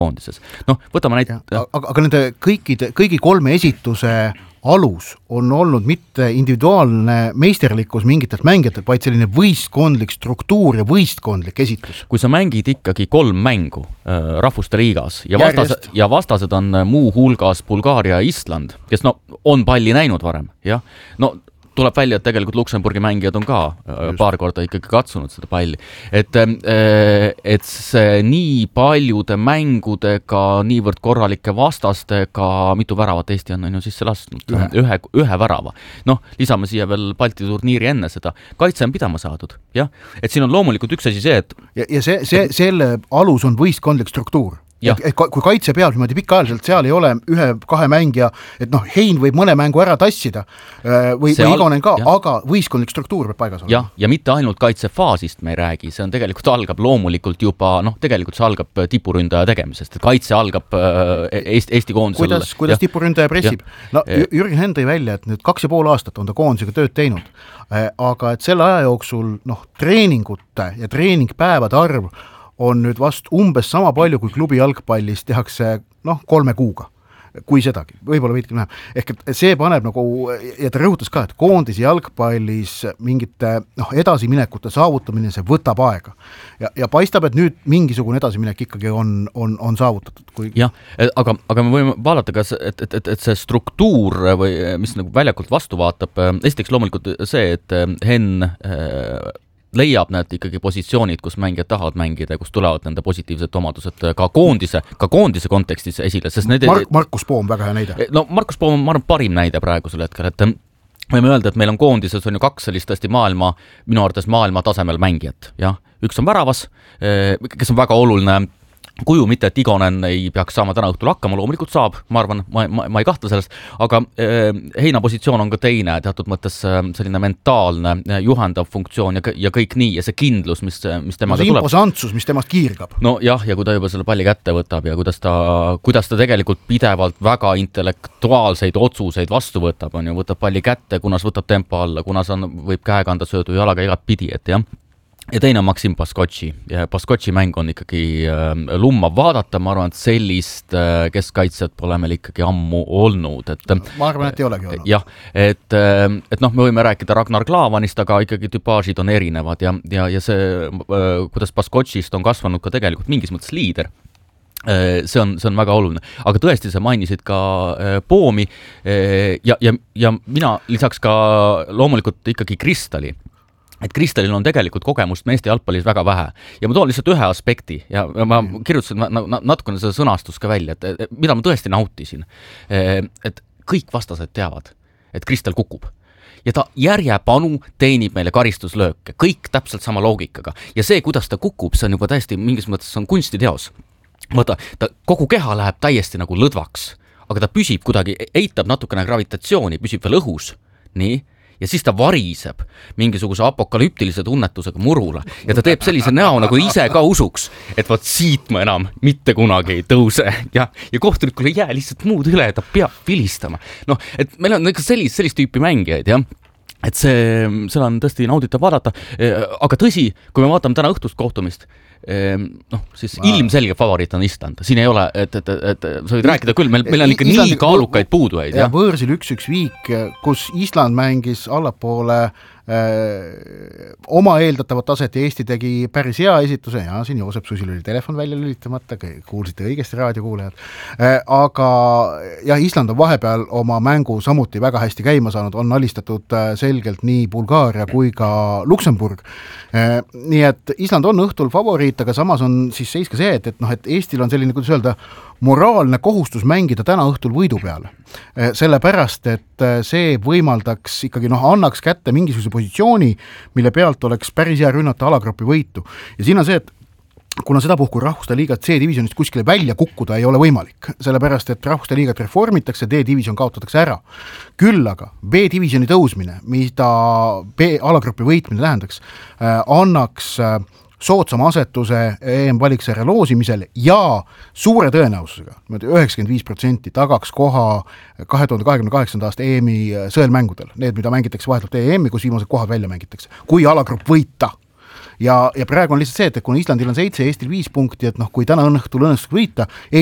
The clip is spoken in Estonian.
koondises. Võtame aga nende kõigi kolme esituse alus on olnud mitte individuaalne meisterlikkus mingitelt mängijatelt, vaid selline võistkondlik struktuur ja võistkondlik esitus. Kui sa mängid ikkagi 3 mängu rahvuste liigas ja vastased on muu hulgas Bulgaaria ja Island, kes on palli näinud varem, jah, tuleb välja, et tegelikult Luksemburgi mängijad on ka paar korda ikkagi katsunud seda palli. Et see nii paljude mängudega, niivõrd korralike vastastega, mitu väravat Eesti on ju sisse lasknud? Ühe värava. Lisame siia veel Balti turniiri enne seda. Kaitse on pidama saadud, jah. Et siin on loomulikult üks asi see, et... Ja selle alus on võistkondlik struktuur. Et kui kaitse peab niimoodi pikaajaliselt, seal ei ole 1-2 mängija, et Hein võib mõne mängu ära tassida või Igonen ka, aga võistkondlik struktuur peab paigas olla. Ja mitte ainult kaitsefaasist me ei räägi, see on tegelikult algab loomulikult juba, tegelikult see algab tipuründaja tegemisest, et kaitse algab Eesti koondisel. Kuidas tipuründaja pressib? Jürgen Henn tõi välja, et nüüd 2,5 aastat on ta koondisega tööd teinud, aga et selle aja jooksul treeningute ja treeningpäevade arv on nüüd vast umbes sama palju, kui klubi jalgpallis tehakse 3 kuuga, kui sedagi, võib-olla veidki näha. Ehk et see paneb ja ta rõhutas ka, et koondis jalgpallis mingite edasiminekute saavutamine, see võtab aega. Ja paistab, et nüüd mingisugune edasiminek ikkagi on saavutatud. Jah, aga me võime vaadata ka, et see struktuur, või mis väljakult vastu vaatab, esiteks loomulikult see, et Henn leiab need ikkagi positsioonid, kus mängijad tahavad mängida, kus tulevad nende positiivsed omadused ka koondise kontekstis esile. Sest Markus Poom, väga hea näide. Markus Poom on, ma arvan, parim näide praegusel hetkel, et võime öelda, et meil on koondises on ju 2 sellist tõesti minu arvates maailma tasemel mängijat. Ja? Üks on väravas, kes on väga oluline kuju, mitte et Igonen ei peaks saama täna õhtul hakkama, loomulikult saab, ma arvan, ma ei kahtle sellest, aga Heina positsioon on ka teine, teatud mõttes selline mentaalne, juhendav funktsioon ja kõik nii, ja see kindlus, mis temaga tuleb. See imposantsus, mis temast kiirgab. Ja kui ta juba selle palli kätte võtab ja kuidas ta tegelikult pidevalt väga intellektuaalseid otsuseid vastu võtab, võtab palli kätte, kunas võtab tempo alla, kunas võib käega anda söödu jalaga igat pidi, et jah. Ja teine on Maksim Paskotši. Ja Paskotši mäng on ikkagi lummav vaadata, ma arvan, et sellist keskkaitset pole meil ikkagi ammu olnud. Ma arvan, et ei olegi olnud. Jah, et me võime rääkida Ragnar Klavanist, aga ikkagi tüpaažid on erinevad ja see, kuidas Paskotšist on kasvanud ka tegelikult mingis mõttes liider. See on väga oluline. Aga tõesti, sa mainisid ka Poomi ja mina lisaks ka loomulikult ikkagi Kristali. Et Kristalil on tegelikult kogemust meeste jalgpallis väga vähe. Ja ma toon lihtsalt ühe aspekti ja ma kirjutasin natukene seda sõnastust ka välja, et mida ma tõesti nautisin. Et kõik vastased teavad, et Kristal kukub. Ja ta järjepanu teenib meile karistuslööke. Kõik täpselt sama loogikaga. Ja see, kuidas ta kukub, see on juba täiesti mingis mõttes on kunstiteos. Vaata, ta kogu keha läheb täiesti nagu lõdvaks, aga ta püsib kuidagi, eitab natukene gravitatsiooni, püsib veel õhus. Nii. Ja siis ta variseb mingisuguse apokalüptilise tunnetusega murule ja ta teeb sellise näo, nagu ise ka usuks, et vaat siit ma enam mitte kunagi ei tõuse ja kohtunikul ei jää lihtsalt muud üle, ta peab vilistama. Et meil on sellist tüüpi mängijaid, jah. Et seda on tõesti nauditav vaadata, aga tõsi, kui me vaatame täna õhtust kohtumist, siis ilmselge favoriit on Island. Siin ei ole, et sa võid rääkida küll, meil on ikka nii kaalukaid puudujaid. Ja võõrsil 1-1 viik, kus Island mängis allapoole oma eeldatavat taset ja Eesti tegi päris hea esituse ja siin Joosep Susil oli telefon välja lülitamata, kuulsite õigesti raadiokuulejad, aga jah, Island on vahepeal oma mängu samuti väga hästi käima saanud, on alistatud selgelt nii Bulgaaria kui ka Luksemburg, nii et Island on õhtul favoriit, aga samas on siis seis ka see, et Eestil on selline, kuidas öelda, moraalne kohustus mängida täna õhtul võidu peale. Sellepärast, et see võimaldaks ikkagi, annaks kätte mingisuguse positsiooni, mille pealt oleks päris hea rünnata alagrupi võitu. Ja siin on see, et kuna seda puhku Rahvuste liigat C-divisionist kuskile välja kukkuda ei ole võimalik, sellepärast, et Rahvuste liigat reformitakse, D-division kaotatakse ära. Küll aga B-divisioni tõusmine, mida B-alagrupi võitmine tähendaks, annaks soodsama asetuse EM-valiksarja loosimisel ja suure tõenäosusega, 95% tagaks koha 2028. aasta EM-i sõelmängudel, need, mida mängitakse vahetult EM-i, kus viimased kohad välja mängitakse, kui alagrupp võita. ja praegu on lihtsalt see, et kuna Islandil on 7, Eestil 5 punkti, et noh, kui täna õhtul õnnestub võita,